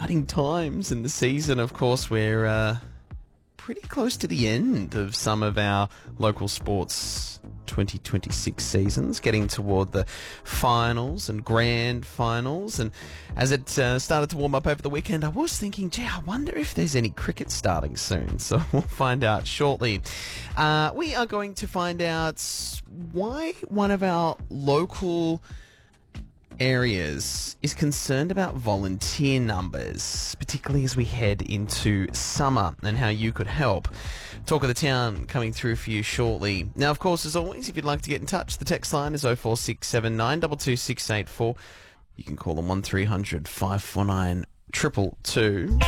exciting times in the season. Of course, we're pretty close to the end of some of our local sports 2026 seasons, getting toward the finals and grand finals. And as it started to warm up over the weekend, I was thinking, gee, I wonder if there's any cricket starting soon. So we'll find out shortly. We are going to find out why one of our local areas is concerned about volunteer numbers, particularly as we head into summer, and how you could help. Talk of the town coming through for you shortly. Now, of course, as always, if you'd like to get in touch, the text line is 0467 22684. You can call them 1300 549 222.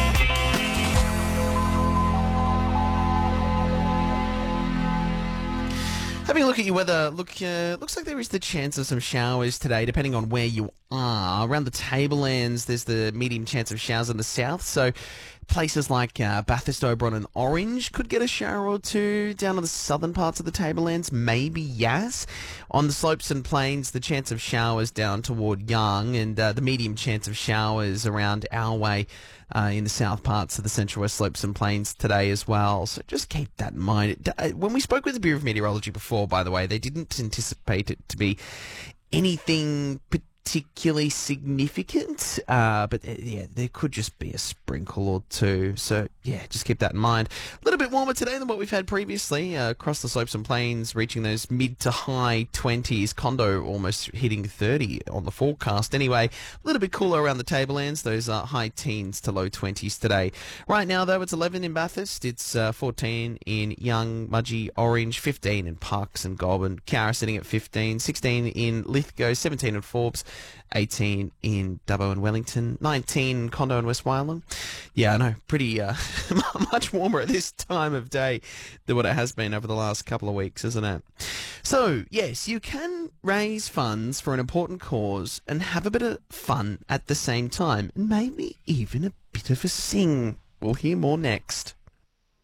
Having a look at your weather, looks like there is the chance of some showers today, depending on where you are. Around the tablelands, there's the medium chance of showers in the south, so places like Bathurst, Oberon and Orange could get a shower or two. Down on the southern parts of the tablelands, maybe yes. On the slopes and plains, the chance of showers down toward Young, and the medium chance of showers around our way in the south parts of the Central West Slopes and Plains today as well. So just keep that in mind. When we spoke with the Bureau of Meteorology before, by the way, they didn't anticipate it to be anything particularly significant, but yeah, there could just be a sprinkle or two. So yeah, just keep that in mind. A little bit warmer today than what we've had previously, across the slopes and plains, reaching those mid to high 20s. Condo almost hitting 30 on the forecast. Anyway, a little bit cooler around the tablelands, those high teens to low 20s today. Right now, though, it's 11 in Bathurst, it's 14 in Young, Mudgee, Orange, 15 in Parkes and Goulburn, Cowra sitting at 15, 16 in Lithgow, 17 in Forbes, 18 in Dubbo and Wellington, 19 in Condo and West Wyalong. Yeah, I know, pretty much warmer at this time of day than what it has been over the last couple of weeks, isn't it? So, yes, you can raise funds for an important cause and have a bit of fun at the same time, and maybe even a bit of a sing. We'll hear more next.